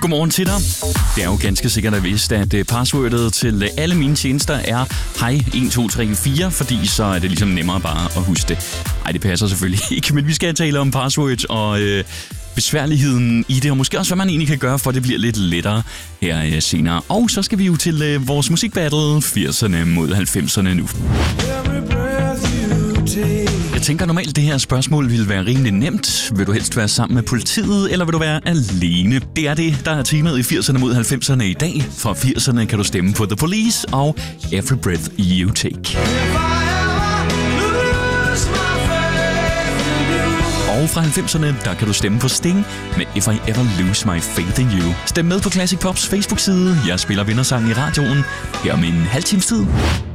Godmorgen til dig. Det er jo ganske sikkert at vidst, at passwordet til alle mine tjenester er hej 1234, fordi så er det ligesom nemmere bare at huske det. Ej, det passer selvfølgelig ikke, men vi skal tale om passwords og besværligheden i det, og måske også, hvad man egentlig kan gøre, for at det bliver lidt lettere her senere. Og så skal vi jo til vores musikbattle 80'erne mod 90'erne nu. Jeg tænker normalt, det her spørgsmål ville være rimelig nemt. Vil du helst være sammen med politiet, eller vil du være alene? Det er det, der er temaet i 80'erne mod 90'erne i dag. Fra 80'erne kan du stemme på The Police og Every Breath You Take. Og fra 90'erne, der kan du stemme på Sting med If I Ever Lose My Faith in You. Stem med på Classic Pops Facebook-side. Jeg spiller vindersangen i radioen her om en halv times tid.